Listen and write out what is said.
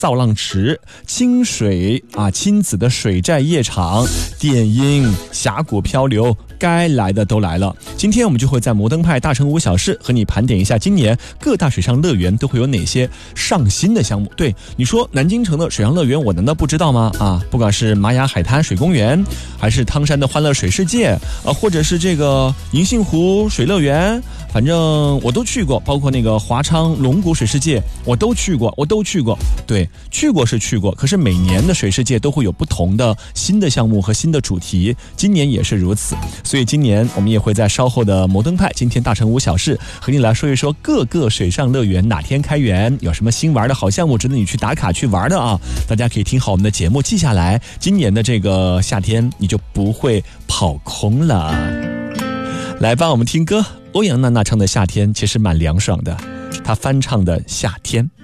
造浪池、清水亲子的水寨夜场、电音、峡谷漂流，该来的都来了。今天我们就会在摩登派大城5小时和你盘点一下今年各大水上乐园都会有哪些上新的项目。对，你说南京城的水上乐园我难道不知道吗？不管是玛雅海滩水公园，还是汤山的欢乐水世界，或者是这个银杏湖水乐园，反正我都去过，包括那个华昌龙谷水世界我都去过。对，去过是去过，可是每年的水世界都会有不同的新的项目和新的主题，今年也是如此。所以今年我们也会在稍后的摩登派今天大城5小时和你来说一说各个水上乐园哪天开园，有什么新玩的好项目值得你去打卡去玩的啊！大家可以听好我们的节目记下来，今年的这个夏天你就不会跑空了。来吧，我们听歌，欧阳娜娜唱的《夏天》其实蛮凉爽的，她翻唱的《夏天》。